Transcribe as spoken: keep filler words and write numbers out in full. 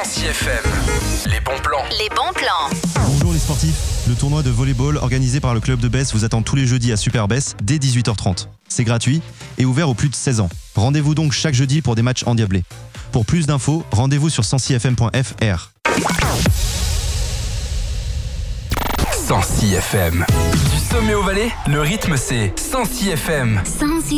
Sancy F M. Les bons plans. Les bons plans. Bonjour les sportifs. Le tournoi de volleyball organisé par le club de Besse vous attend tous les jeudis à Super Besse dès dix-huit heures trente. C'est gratuit et ouvert aux plus de seize ans. Rendez-vous donc chaque jeudi pour des matchs endiablés. Pour plus d'infos, rendez-vous sur sancy f m point f r. Sancy F M. Du sommet au Valais, le rythme c'est Sancy F M. Sancy.